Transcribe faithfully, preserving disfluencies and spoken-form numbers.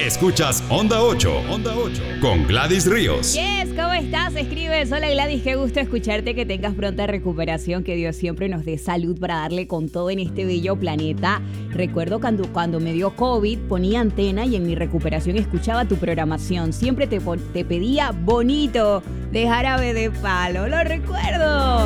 Escuchas Onda ocho, Onda ocho, con Gladys Ríos. Yes, ¿cómo estás? Escribes. Hola Gladys, qué gusto escucharte, que tengas pronta recuperación, que Dios siempre nos dé salud para darle con todo en este bello planeta. Recuerdo cuando, cuando me dio COVID, ponía antena y en mi recuperación escuchaba tu programación. Siempre te, te pedía Bonito de Jarabe de Palo, lo recuerdo.